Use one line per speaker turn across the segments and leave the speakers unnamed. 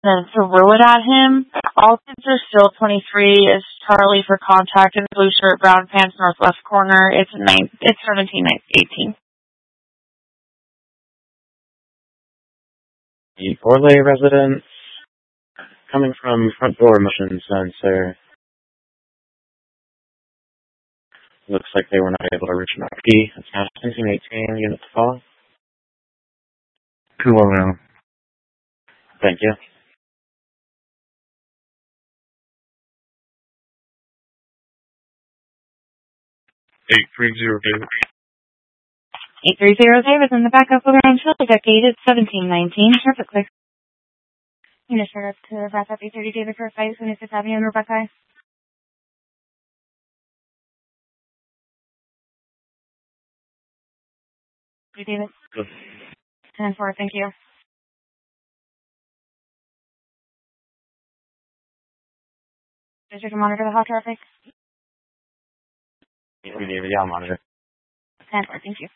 then threw it at him. All kids are still 23. Is Charlie for contact in the blue shirt, brown pants, northwest corner. It's 1718.
The Orley residence, coming from front door motion sensor. Looks like they were not able to reach an RP. It's now 1718 units to follow.
210.
Thank you.
830 David.
830 David in the backup around Chili Deck gate. It's 1719. Traffic clear. Unit start up to backup 830 David for a fight. 26th Avenue and Rebecca. David.
Good.
10-4, thank you. District to monitor the hot traffic.
Yeah, I'll monitor.
10-4, thank you.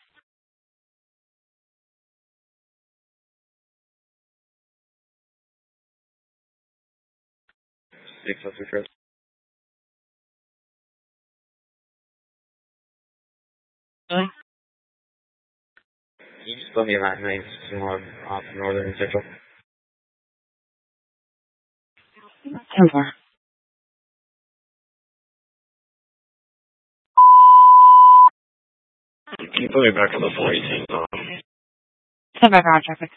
Six officer Chris.
Really?
Can you just let me in that name off northern and central?
10-4.
Can you put me back on the 418?
Send back on traffic.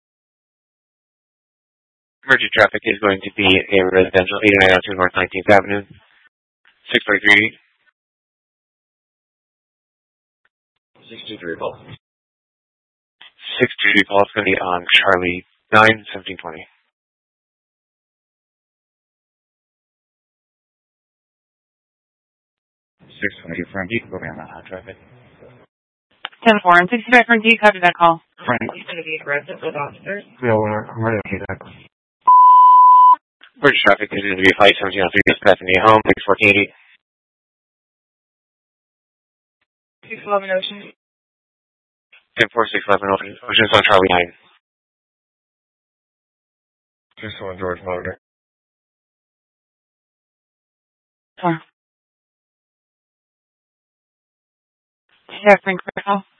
Emergency traffic is going to be a residential 8902 North 19th Avenue. 643.
623 Paul.
623 Paul is going to be on Charlie 91720.
620 Frank, you can go around that hot traffic.
10-4 and 65 from D. How did that call?
Frank.
He's going to be aggressive with officers.
Yeah, I'm ready to hit that.
Emergency traffic is going to be a flight 1703 Bethany home, 1480.
611 Ocean.
10-4-611 Ocean's on Charlie 9.
601 George monitor.
4. Yeah, Frank, call.